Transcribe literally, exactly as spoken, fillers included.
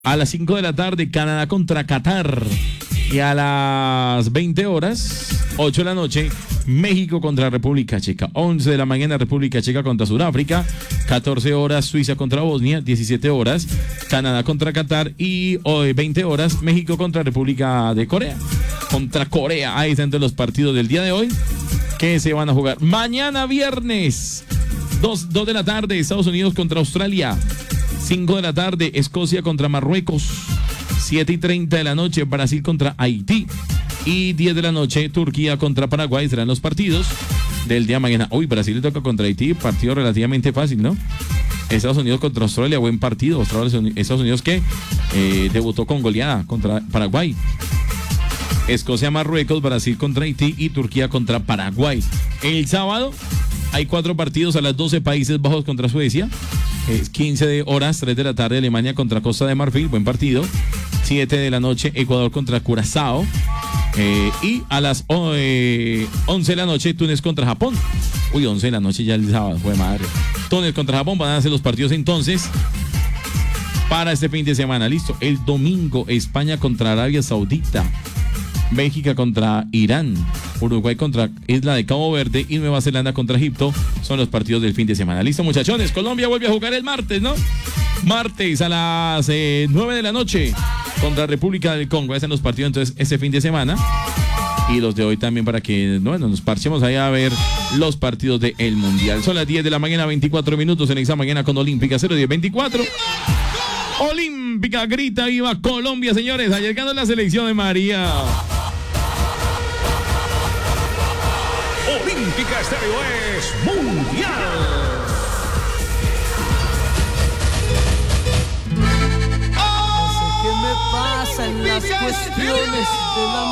A las cinco de la tarde, Canadá contra Qatar. Y a las veinte horas, ocho de la noche, México contra República Checa. once de la mañana, República Checa contra Sudáfrica. catorce horas, Suiza contra Bosnia. diecisiete horas, Canadá contra Qatar. Y hoy, veinte horas, México contra República de Corea. Contra Corea. Ahí están todos los partidos del día de hoy que se van a jugar. Mañana viernes, dos de la tarde, Estados Unidos contra Australia. cinco de la tarde, Escocia contra Marruecos. siete y treinta de la noche, Brasil contra Haití. Y diez de la noche, Turquía contra Paraguay. Serán los partidos del día de mañana. Uy, Brasil le toca contra Haití, partido relativamente fácil, ¿no? Estados Unidos contra Australia, buen partido. Estados Unidos que eh, debutó con goleada contra Paraguay. Escocia, Marruecos, Brasil contra Haití y Turquía contra Paraguay. El sábado hay cuatro partidos a las doce, Países Bajos contra Suecia. Es quince de horas, tres de la tarde, Alemania contra Costa de Marfil, buen partido. siete de la noche, Ecuador contra Curazao. Eh, y a las oh, eh, once de la noche, Túnez contra Japón. Uy, once de la noche ya el sábado, fue madre. Túnez contra Japón, van a hacer los partidos entonces para este fin de semana. Listo. El domingo, España contra Arabia Saudita. Bélgica contra Irán, Uruguay contra Isla de Cabo Verde y Nueva Zelanda contra Egipto son los partidos del fin de semana. Listo, muchachones, Colombia vuelve a jugar el martes, ¿no? Martes a las eh, nueve de la noche contra República del Congo. Esos son los partidos entonces este fin de semana. Y los de hoy también para que bueno, nos parchemos ahí a ver los partidos del Mundial. Son las diez de la mañana, veinticuatro minutos en esa mañana con Olímpica cero diez veinticuatro. Olímpica grita viva Colombia, señores. Ayer ganó la selección de María. Olímpica Estéreo es mundial. ¿Qué me pasa en las cuestiones del amor?